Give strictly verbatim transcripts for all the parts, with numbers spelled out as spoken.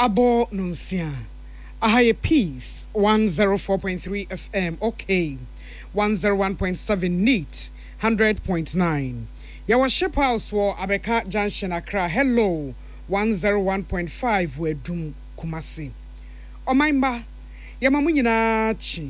Abo Nunsia. Ahaye Peace, one oh four point three F M, okay, one oh one point seven Neat, one hundred point nine. Yawa Ship House war Abeka Junction Accra, hello, one oh one point five Wedum Kumasi. Omaimba, Yamamunina Chi.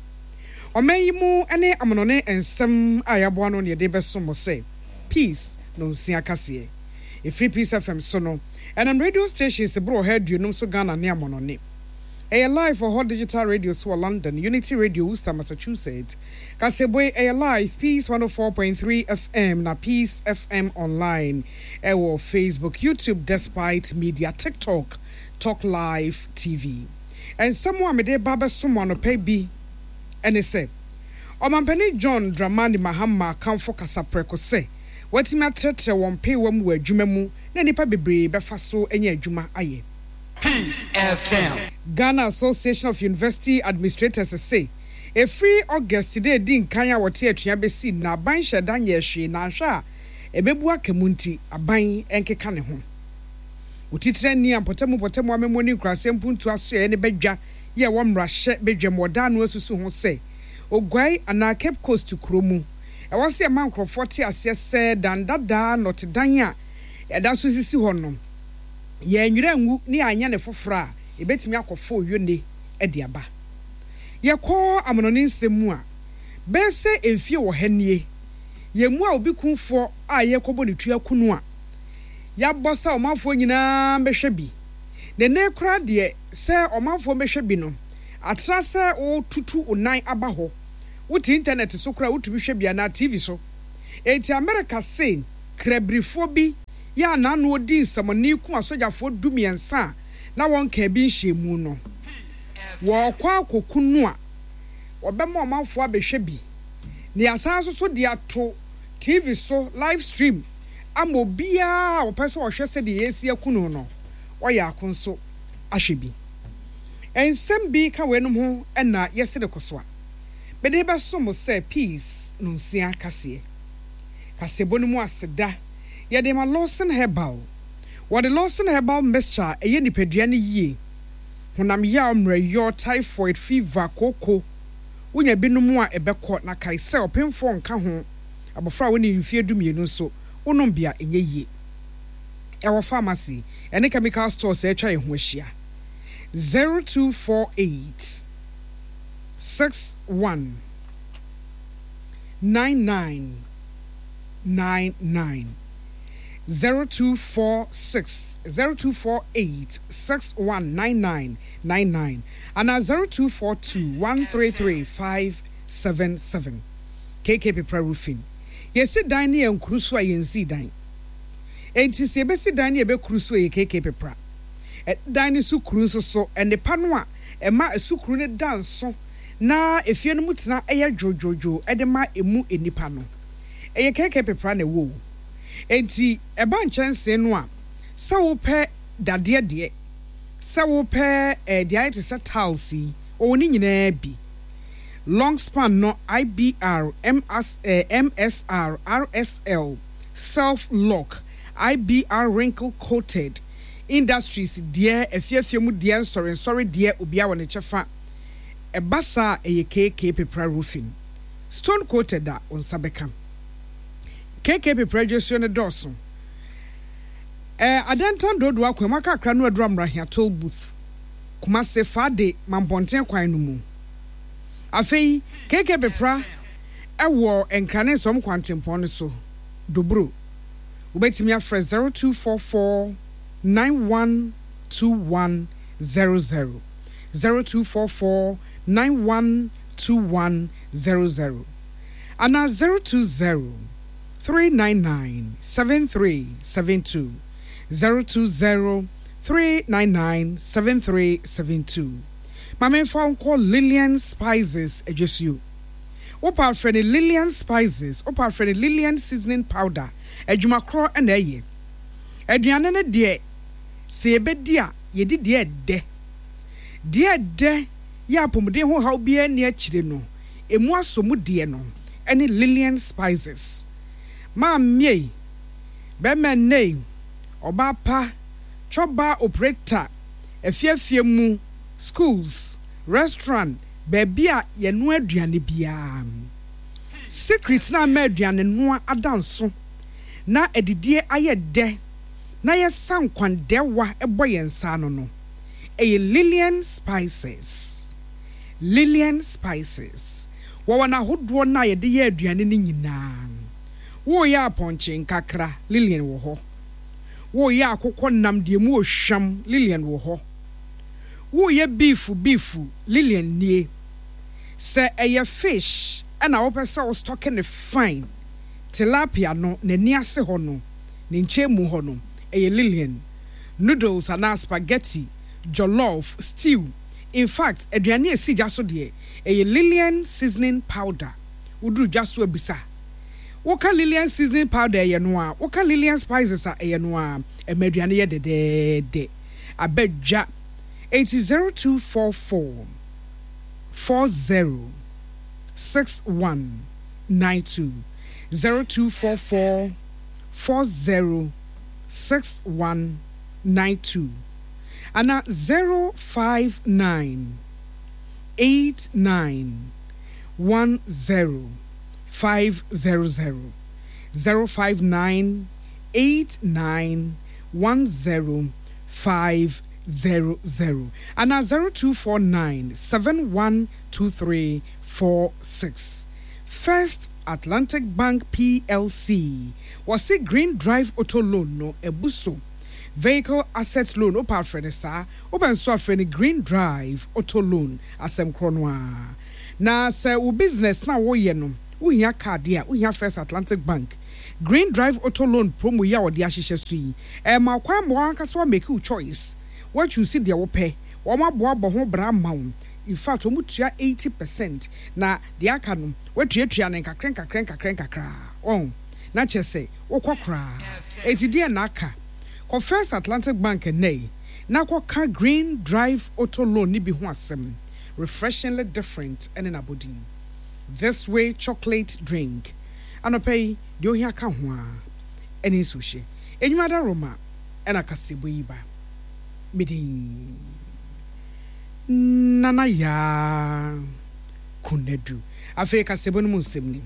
Omayimu ene amonone ensem ayabuano ne de besomo say. Peace, Nunsia Kasie. A free Peace F M sono. And on radio stations, bro head you know so Ghana near monone. A live for hot digital radio so London, Unity Radio Worcester, Massachusetts. Kaseboy a live Peace one oh four point three F M na Peace F M online. Ewo Facebook, YouTube, Despite Media, TikTok, Talk Live T V. And someone made a baba someone or pay B. And they say, Omampeni John Dramani Mahama come for Kasapreko say. What him atretre won pay wom wa adwuma mu na nipa bebre befa so enya adwuma aye. Peace F M. Ghana Association of University Administrators say a free August today din kanya wote atua besi na ban hyeda nya hwe na hwa ebebu akamunti aban enkeka ne ho. Utitre ni ampotemu potemu amemoni nkrase mpuntu aso ye ne badwa ye wo mra hye bedwam oda no asusu ho say ogwai ana Cape Coast kromu. I was a man crop forty as yes said, and dada not danya. That's what you see honum. Ye nwu ni anyane fofra, e betimi akofo yone ediaba. Ye call amononin semua. Be se emfie wo hanie. Ye mu a obi kunfo a ye kobo ne tua kunu a. Ya bossa omanfo nyina behwe bi. Ne ne kra de se omanfo behwe bi no. Atra se o tutu onan aba ho. With internet so kra utubi hwe bia na T V so enti America say krebrifo bi ya na no odi nsamani ku asojafo dumiensa na won ka bi nhemu no wo kwa kokunu a obema omanfo abehwe bi ne asanso so de ato T V so live stream amobia opese wo hwe se de yesi akunu no oya akonso ahwe bi ensem bi ka wenum ho na yesi de koso a Bede ba somo say peace nunsia kase. Kase bonu mu aseda. Ye de ma Lawson Herbal. What the Lawson Herbal mixture eye nipadua ne yie. Honam ya omre yo typhoid fever koko. Wonya binom a ebekọ na kai se opemfo nka ho. Abofra woni mfie dumienu so. Wonom bia enye yie. Ewo pharmacy ene chemical store se atwa ye ho ahia. zero two four eight Six one nine nine nine nine zero two four six zero two four eight six one nine nine nine nine and a zero two four two one three three five seven seven. K K P Roofing. Yes, it dine and cruise way and see dine. And to see a best dine a cruise way K K P Pra. At dine su cruise so and the panwa and ma a sucrune dance so. Na efie no mutina eya jojojo edema emu enipa no eye keke pepra na wo enti eba nchanse no a sa wo pe dade de sa wo pe e de ayete sa talsi o ni nyina bi long span no I B R M S M S R R S L self lock I B R wrinkle coated industries de efie efie mu de nsore nsore de obi a wona chefa a basa a K K P roofing. Stone coated that on Sabekam. K K P production a dorsum. Eh, I don't turn do work when Maka Crano drum right here toll booth. Kumase Fade, Mamponten Quainumu. Afei, K K P pra, a war and crane some quantum poniso. Dubru. Ubeti me fresh zero two four four nine one two one zero zero. Zero two four four nine one two one zero zero and now zero two zero three nine nine seven three seven two zero two zero three nine nine seven three seven two. My main phone call Lillian Spices just you. Opa friend Lillian Spices, Opa friend Lillian seasoning powder, ejuma kro and eye. Aduane ne de se ebedia ye di de de. De de ya pomode ho haw bia ne akire no emu asomu de no ene Lillian Spices ma mie be me nei oba pa choba operator efiefie mu schools restaurant baby a ye no aduane bia secret na ma aduane no adanso na edidie aye de na ye sankwan dewa ebo ye nsa no no eye Lillian Spices Lillian Spices wo wana hodo na ye de ye aduane ni nyina wo ya ponche nkakra Lillian wo ho wo ya akokɔ nam de mu ohwam Lillian wo ho wo ye beef beef Lillian nie se eye fish ana wo pese wo stock ne fine tilapia no na ni ase ho no ne nchemu ho no eye Lillian noodles and spaghetti jollof stew in fact aduane esi jaso de eye Lillian seasoning powder uduru jaso abisa woka Lillian seasoning powder ye no a woka Lillian spices a ye no a emaduane ye de de de abedja eight zero two four four four zero six one nine two zero two four four four zero six one nine two and at zero five nine eight nine one zero five zero zero zero five nine eight nine one zero five zero zero and at zero two four nine seven one two three four six. First Atlantic Bank P L C was the Green Drive Auto Loan no ebuso vehicle asset loan opa frenesa open so freni Green Drive Auto Loan asem kronwa na se wo business na wo ye no wo hia card ya wo hia First Atlantic Bank Green Drive Auto Loan promo ya wo de ahihye so yi e ma kwa mo anka so make you choice what you see there wo pe wo ma bo abo ho bra ma wo in fact wo mutua eighty percent na de aka no watuatua ne kakren kakren kakren kakra oh na chese wo kokra eti de na aka ko First Atlantic Bank nei na ko ka Green Drive Auto Loan ni bi ho asem refreshingly different and in abodin this way chocolate drink anopay de ohia ka ho a eni sushi enyuma da roma ena kasebo yiba midin nana ya kunedu afi kasebo no musemni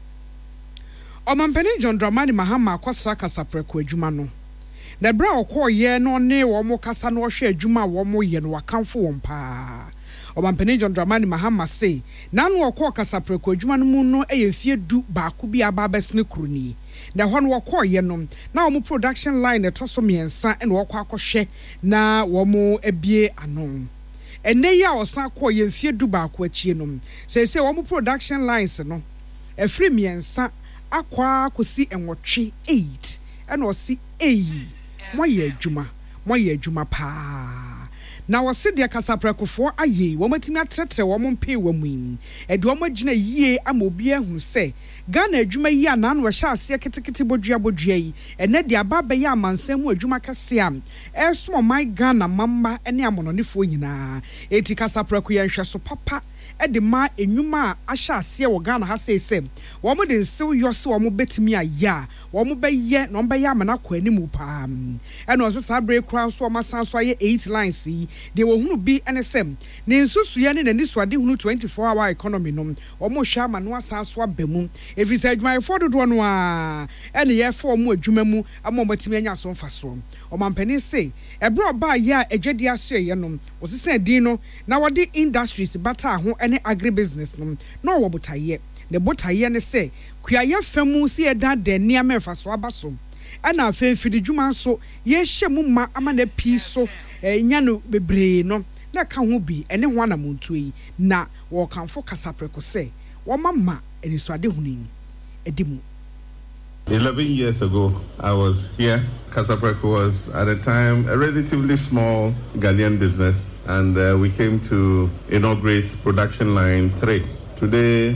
omampani John Dramani Mahama kwasa kasapreko adwuma no na bra okoye no ne wo mo kasa no hwe adwuma wo mo ye no wakamfo won pa omampani John Dramani Mahama say na no okọ kasapreko adwuma no mu no eyefie du baako bi aba besne kroni na ho no okoye no na wo mo production line etoso miensa ene wo kwa akohwe na wo mo ebie ano ene ya osan ko ye mfie du baako achie no say say wo mo production lines no efri miensa akwa kosi enwotwe eight ene osi eyi moye adwuma moye adwuma pa na wose de kasaprekofo aye wo matimi atretre wo mpe wo mu e de wo magina yie ama obi ehunu se Ghana adwuma yi ana no hye ase ketekete bodua bodua yi ene de aba be ya amansam adwuma kase am eso my Ghana mamba ene amononefo nyina eti kasapreko ye hwe so papa e de ma enwuma a hye ase wo Ghana ha se se wo mo de nsew yose wo mo betimi aya wo mo be ye no be ya amana kwa animu pa ene o se sabre kra so o masan so aye eight lines yi de wo hunu bi ene sem ne nsusu ye ne nani so ade hunu twenty-four hour economy no wo mo hwa ma no asan so abemu efi se adwuma for dodo no a ene ye for mo adwuma mu ama matimi anya so mfaso o mampani say e bro ba ye a edwedi aso ye no wo se se din no na wo de industries bata ho ene agribusiness no no wo botaye ne botaye ne say kuaye famu si e da de nia mfaso abaso ana afefidi dwuma so ye hye mu ma ama na pi so nya no bebre no na ka ho bi ene ho ana muntu yi na wo kanfo kasapreko say wo mama eni so ade hunin edimu. Eleven years ago, I was here. Kasapreko was at the time a relatively small Ghanaian business, and uh, we came to inaugurate production line three. Today,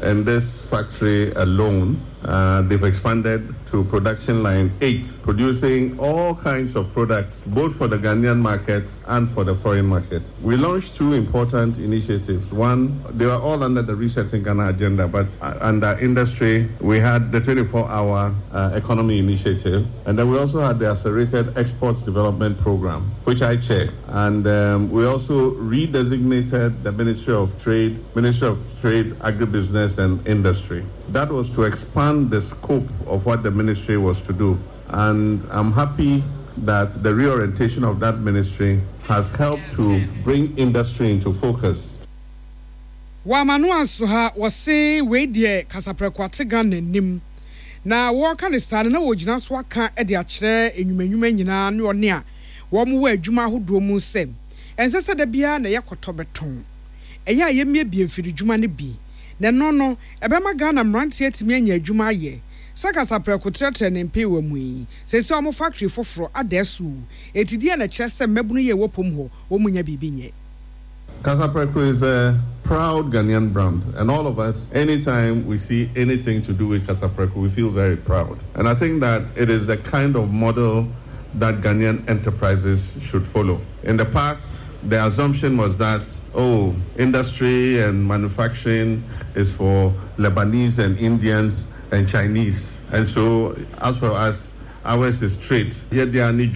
in this factory alone, uh, they've expanded to production line eight, producing all kinds of products, both for the Ghanaian market and for the foreign market. We launched two important initiatives. One, they were all under the Resetting Ghana agenda, but uh, under industry, we had the twenty-four hour uh, economy initiative, and then we also had the Accelerated Exports Development Program, which I chair. And um, we also redesignated the Ministry of Trade, Ministry of Trade, Agribusiness and Industry. That was to expand the scope of what the ministry was to do. And I'm happy that the reorientation of that ministry has helped to bring industry into focus. Wamanu Ansuha was say, wait dear, Casaprequatigan and Nim. Now, walk on the sun and no Jinas Waka at the chair in Yumenina, or near. One way Juma who do moon same. And so said the beer and the Yakotobeton. A ya ye may be for the Jumani be. Na no no ebema Ghana mrantie timi anya adwuma ye saka saprekotrete ne mpe wamu yi se se omo factory foforo adesu etidi na kyerese mabunu ye wopom ho omunya bibinye. Casapreco is a proud Ghanaian brand, and all of us, anytime we see anything to do with Casapreco, we feel very proud. And I think that it is the kind of model that Ghanaian enterprises should follow. In the past, the assumption was that, oh, industry and manufacturing is for Lebanese and Indians and Chinese. And so, as for us, ours is trade. Who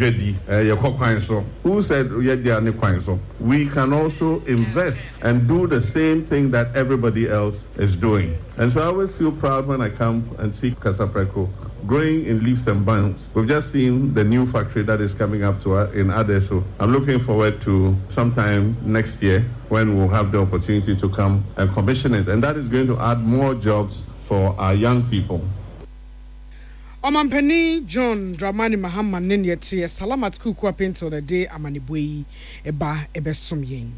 said we can also invest and do the same thing that everybody else is doing. And so I always feel proud when I come and see Casapreco growing in leaps and bounds. We've just seen the new factory that is coming up to us in Adeso. I'm looking forward to sometime next year when we'll have the opportunity to come and commission it. And that is going to add more jobs for our young people. Omampeni John Dramani Mahama Nenyeti Salamat Kuku Pinto the day Amanibui Eba Ebesum Yen.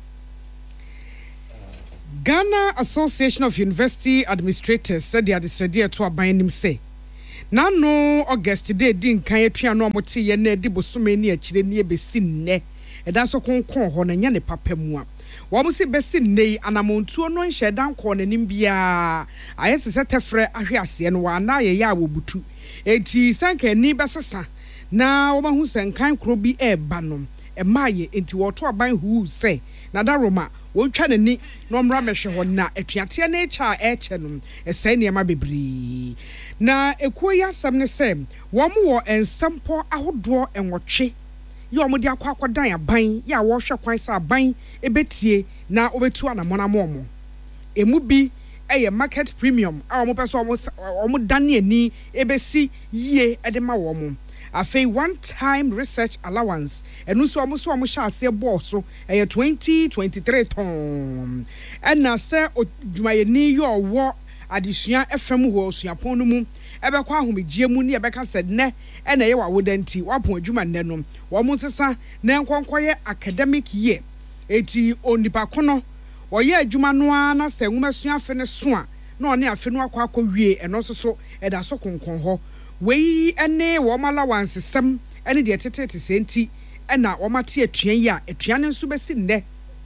Ghana Association of University Administrators said they are decided to abide him say. Na no August day din kan etua no moti ye na di bosome ni akire ni ebesi nne eda so konkon ho na nya ne papam a wo mo se besi nne anamontuo no nhye dan ko na nim bia ayese se tefre ahwe ase no wa na ye ya wobutu eti sanka ni besesa na wo ma hu senkan kro bi e ba no e maaye enti wo to aban hu se na da roma won twa nani no mra mehwe ho na etuate na echa eche no esai ne ma bebri na ekuo ya sam ne se wo mo wo ensampo ahodo enwotwe ye omo de akwa akwadan aban ya wo hwe kwan sa aban ebetie na obetu anamona mo emu bi eye market premium a omo pese omo omo dane ani ebesi yie edema wo mo afei one time research allowance enu so omo so omo sha ase boss so eye twenty twenty-three ton ena se odwumayeni yo wo adesua fm ho osuapon no mu ebekwa ahomegie mu ne ebeka said ne ena ye wa wodanti wapon adwuma nne no wo mo sesa na enkonkoye academic year eti onipa kono wo ye adwuma no ana se nwumasua afe ne so a na one afe no akwa akwie eno so so eda so konkon ho wei ene wo malawanse sem ene de tetete senti ena wo mate atuan ya atuan ne nso besi nne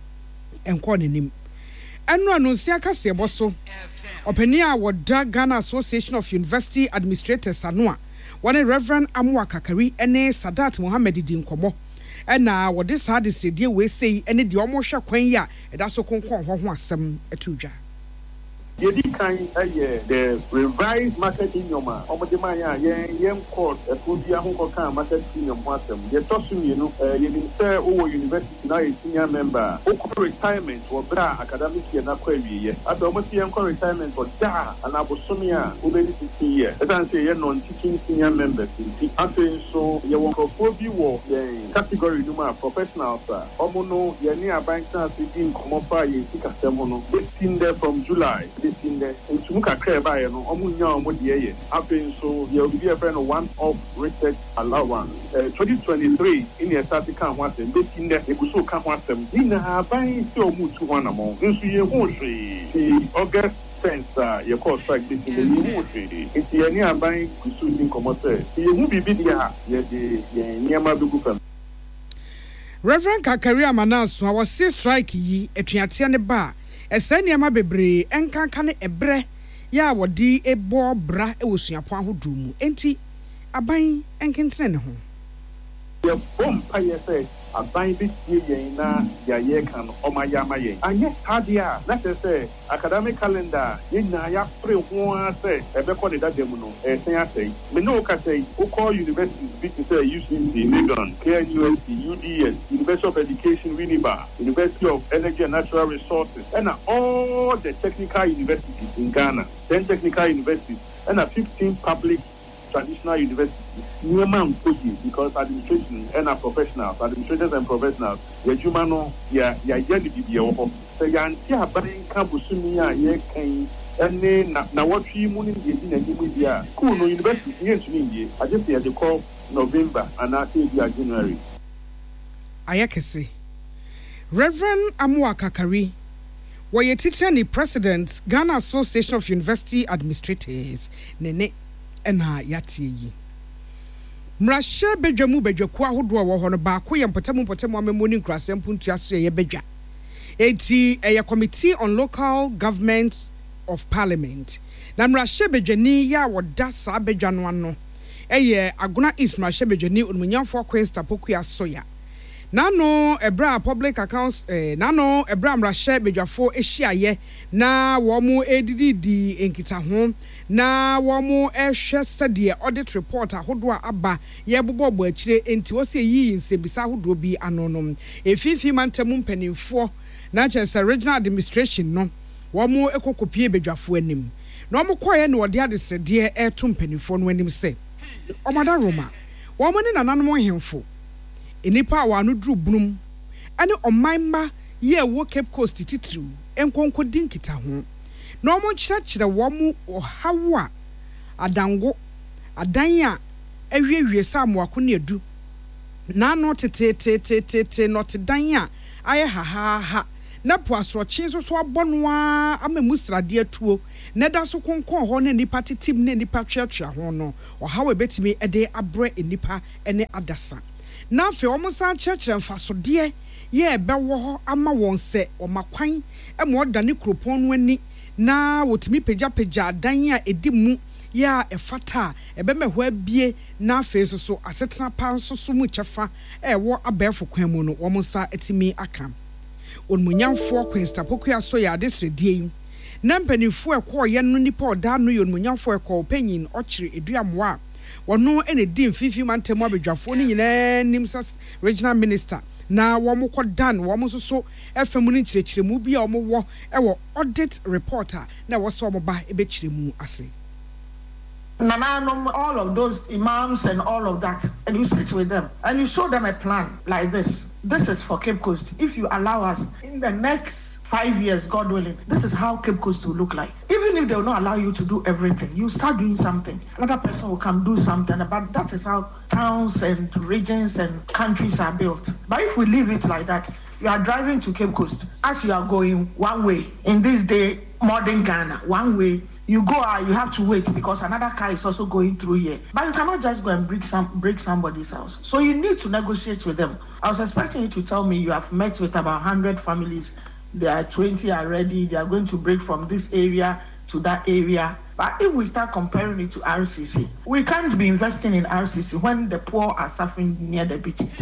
enko nenim eno anonsi akase boso openia woda Ghana Association of University Administrators anoa one Reverend Amwa Kakari ene Sadat Mohammed di nkomo ena wode sa de sedie we sei ene de omo hwe kwan ya eda so konkon ho ho asem etudwa. Yedi kan aye the revised market inyoma omodema ya yen yen court efodi ahonko kan market inyoma asem ye tosumi no ye bin say owo university na a senior member o retirement wo bra academic year na kwa wiye ado omosi yen ko retirement for da ana bosomi a obedi fifteen years etan say ye non teaching senior member fifty after so ye won ko bi wo yen category no ma professionals omo no ye ni abanka sidin komofa ye sikasem no sixteen there from July in the Sumuka Kreba, no, Omunya, what ye happen so you'll be a friend of one of research allowance. twenty twenty-three in the Stati can want them, this in the Ebuso can want them. In a buying so much to one among this year, the August sense, your course strike this in the new trade. It's the near buying Kusu Comote. You will be big, yeah, the Yamabuka. Reverend Kakari Amanas, I was say strike ye, a triatian bar. ese nneɛma bebree enkanka ne ebre ya wodi ebo bra e wosuapo ahodo mu enti aban enkentene ne ho ye bom pa ye say aban bi tie yen na ya ye kan omayama yen anye hadia na say academic calendar yen na ya pre ho say ebe ko de dadem no e sen asay me no ka say ukọ university bi to say U C C Legon K N U S T U D S University of Education Winneba University of Energy and Natural Resources and all the technical universities in Ghana ten technical universities and fifteen public traditional universities new man because administration and professionals administrators and professionals ya juma no ya ya ya di bibia wo so ya anti aban ka busumi a ye kan ene na na watwi mu ni di na ni mu dia school no university yen tuni die I just say they call November and I say dia January ayakese Reverend Amwa Kakari Woye titani president Ghana Association of University Administrators nene ena yatie yi mrahye bedwamu bedwaku ahodo wo ho no ba ko ye mpotemu mpotemu amemoni nkrasem puntua so ye bedwa eti eye committee on local government of parliament na mrahye bedwani ya woda sa bedwa no ano eye agona East mrahye bedwani onmunyamfo Queen Tapoku asoya nano ebra public accounts eh nano ebra mrahye bedwafo ehyiaye na wo mu edididi enkita ho na wo mu ehwe sede audit report ahodo aba ye bobobo akire enti wo se yi nsebisa ahodo bi anonom efifi mantamu mpanimfo na chese regional administration no wo mu ekokopie bedwafo anim na wo koye na wode adesrede eto mpanimfo no anim se omada Roma wo mu ne nananom hemfo enipa wa no dru bunum ane omanma ye wo Cape Coast titiriw enkonko dinkita ho na omo kyerɛkyerɛ wo mu ohawo adango adan a awiewie samoako ne edu na no tetetetetete not dan a aye ha ha ha na po asorɔkye so so abɔnoa ama musrade atuo na da so konkon ho na nipa titim na nipa twetwea ho no ohawo betimi ede abrɛ enipa ene adasa na fe omo san kyerɛkyerɛ mfasode ye ɛbɛwɔ ho ama wɔn sɛ ɔmakwan ɛmo ɔdane kropon no ani na wotimi pagya pagya dan a edi mu ya ɛfata ɛbɛmɛho abie na fe so so asetena pa so so mu kyɛfa ɛwɔ abɛɛfo kwan mu no wɔn sa etimi aka onmunyamfo Queen Tapoku aso ya adesredie yi na mpanimfo ɛkɔ yɛ no nipa ɔda no yɛ onmunyamfo ɛkɔ panyin ɔkyere eduamoa wono ene dim fifi mantemu abedwafo ni nyina nim sa regional minister na wo mo kodan wo mo so so efemu ni kyerɛkyerɛmu bi a wo mo wo e wo audit reporter na wo so mo ba e be kyerɛmu ase Nananom, all of those imams and all of that, and you sit with them and you show them a plan like this. This is for Cape Coast. If you allow us in the next five years, God willing, this is how Cape Coast will look like. Even if they will not allow you to do everything, you start doing something. Another person will come do something. But that is how towns and regions and countries are built. But if we leave it like that, you are driving to Cape Coast as you are going one way in this day, modern Ghana, one way. You go out, you have to wait because another car is also going through here. But you cannot just go and break some break somebody's house. So you need to negotiate with them. I was expecting you to tell me you have met with about one hundred families. There are twenty already. They are going to break from this area to that area. But if we start comparing it to R C C, we can't be investing in R C C when the poor are suffering near the beaches.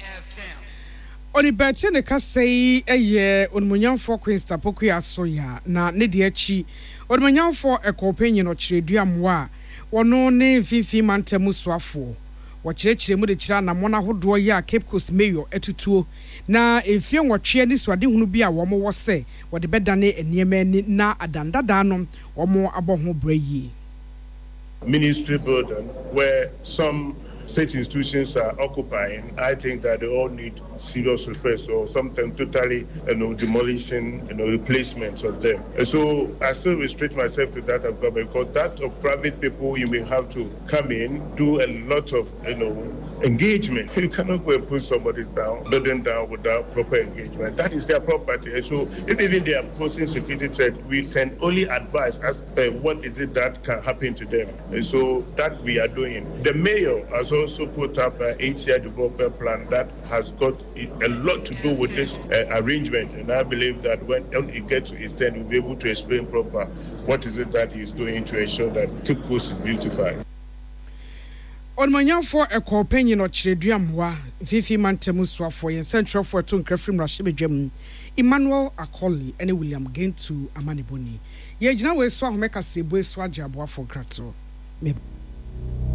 Oni beti ne kasei eye onmunyamfo Queen Tapoku asoya na ne de achi onmunyamfo ekopenyi no kyerɛduamwa wono ne fifi mantemu soafo wo kyerɛkyerɛmu de kyerɛ na mona hodo ya Cape Coast mayor etutuo na efie nwɔtwe ni suade hunu bi a wo mo wo se wo de bedane eniema ni na adandada no wo mo abɔho brayi ministry building where some state institutions are occupying. I think that they all need serious repairs or something totally, you know, demolition, you know, replacement of them. And so I still restrict myself to that of government because that of private people, you may have to come in, do a lot of, you know, engagement. You cannot go and put somebody down, building down without proper engagement. That is their property. And so if even they are posing security threat, we can only advise as uh, what is it that can happen to them. And so that we are doing. The mayor has also put up an eight-year development plan that has got a lot to do with this uh, arrangement. And I believe that when it gets to his turn, we'll be able to explain proper what is it that he's doing to ensure that Cape Coast is beautified. On my young for a companion or Chidriamwa, Fifi Mantemuswa for your central for two Krefrim Rashim, Emmanuel Akoli, and William Gain to Amaniboni. Yajna was swam make a sebo swajabwa for grato.